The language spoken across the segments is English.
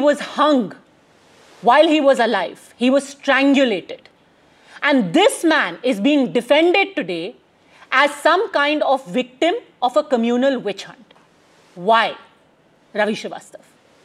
was hung while he was alive. He was strangulated. And this man is being defended today as some kind of victim of a communal witch hunt. Why? Ravi Srivastava.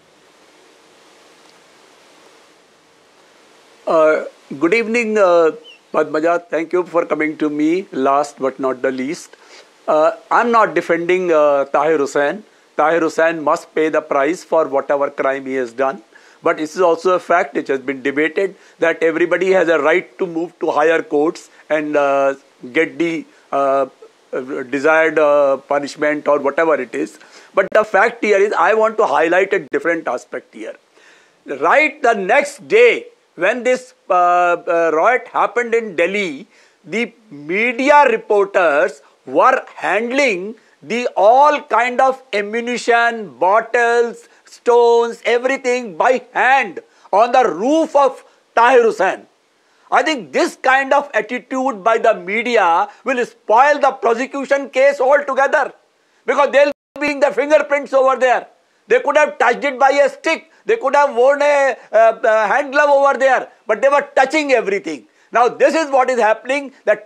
Good evening, Padmaja. Thank you for coming to me last but not the least. I'm not defending Tahir Hussain. Tahir Hussain must pay the price for whatever crime he has done. But this is also a fact which has been debated that everybody has a right to move to higher courts and get the desired punishment or whatever it is. But the fact here is I want to highlight a different aspect here. Right the next day when this riot happened in Delhi, the media reporters were handling the all kind of ammunition, bottles, stones, everything by hand on the roof of Tahir Hussain. I think this kind of attitude by the media will spoil the prosecution case altogether because they'll be seeing the fingerprints over there. They could have touched it by a stick. They could have worn a hand glove over there, but they were touching everything. Now this is what is happening that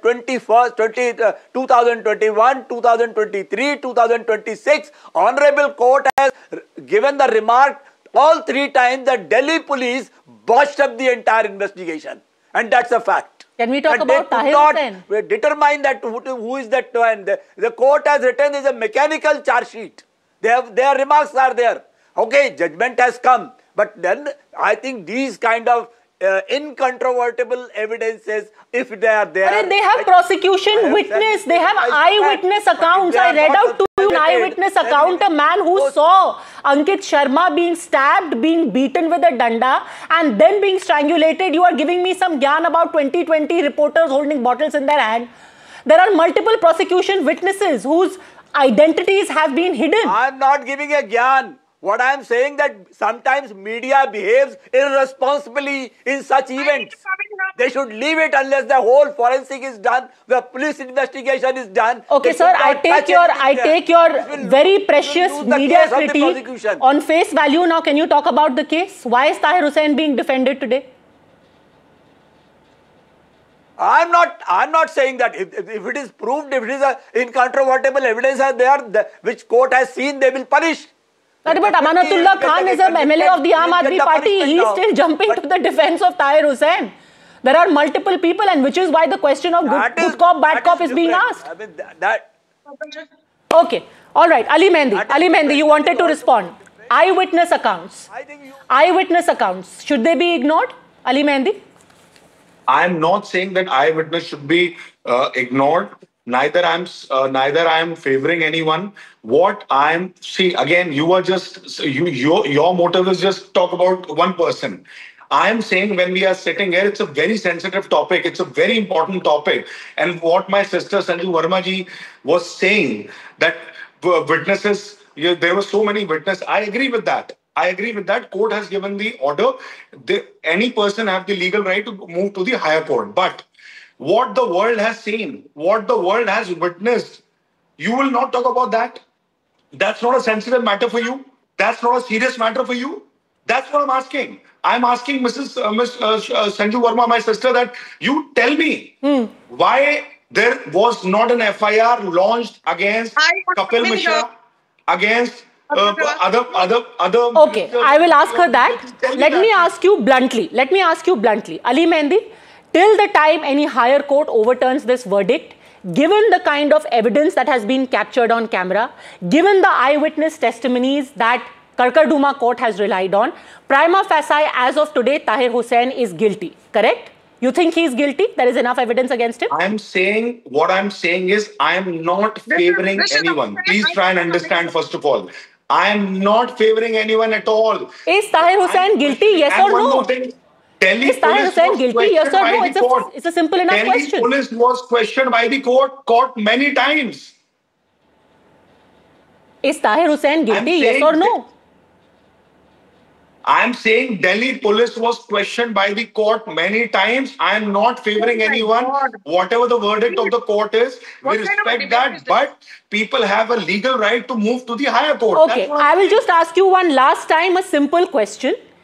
2021, 2023, 2026, Honorable Court has given the remark all three times that Delhi police botched up the entire investigation. And that's a fact. Can we talk about Tahir Hussain? We determine that who is that one. The court has written is a mechanical charge sheet. Their remarks are there. Okay, judgment has come. But then I think these kind of incontrovertible evidences, if they are there. But they have prosecution witness, they have eyewitness accounts. I read out to you an eyewitness account, a man who saw Ankit Sharma being stabbed, being beaten with a danda and then being strangulated. You are giving me some gyan about 2020 reporters holding bottles in their hand. There are multiple prosecution witnesses whose identities have been hidden. I am not giving a gyan. What I am saying that sometimes media behaves irresponsibly in such events. They should leave it unless the whole forensic is done, the police investigation is done. Okay, sir, I take your very precious media critique on face value. Now, can you talk about the case? Why is Tahir Hussain being defended today? I'm not saying that if it is proved, if it is a incontrovertible evidence are there, which court has seen, they will punish. But Amanatullah Khan is an MLA of the Aam Aadmi Party. He is still jumping to the defense of Tahir Hussain. There are multiple people, and which is why the question of good cop, bad cop is being asked. I mean, Okay. All right. Ali Mehndi, you wanted to respond. Eyewitness accounts. Eyewitness accounts. Should they be ignored? Ali Mehndi? I am not saying that eyewitness should be ignored. Neither I am favoring anyone. What I am again, you are just your motive is just talk about one person. I am saying when we are sitting here, it's a very sensitive topic. It's a very important topic. And what my sister Sanju Verma ji was saying that witnesses, there were so many witnesses. I agree with that. Court has given the order. Any person have the legal right to move to the higher court. But what the world has seen, what the world has witnessed, you will not talk about that. That's not a sensitive matter for you. That's not a serious matter for you. That's what I'm asking. I'm asking Mrs. Sanju Verma, my sister, that you tell me why there was not an FIR launched against Kapil Mishra, against other. Okay, I will ask her that. Let me ask you bluntly. Ali Mehndi, till the time any higher court overturns this verdict, given the kind of evidence that has been captured on camera, given the eyewitness testimonies that Karkarduma court has relied on, prima facie as of today, Tahir Hussain is guilty, correct? You think he is guilty? There is enough evidence against him? What I'm saying is I am not favoring anyone. Please try and understand first of all. I am not favoring anyone at all. Is Tahir Hussain guilty, yes or no? Is Tahir Hussain guilty, yes or no? It's a simple enough question. Delhi police was questioned by the court many times. Is Tahir Hussain guilty, yes or no? I am saying Delhi police was questioned by the court many times. I am not favoring anyone. Whatever the verdict of the court is, we respect that. But people have a legal right to move to the higher court. Okay, I will just ask you one last time a simple question.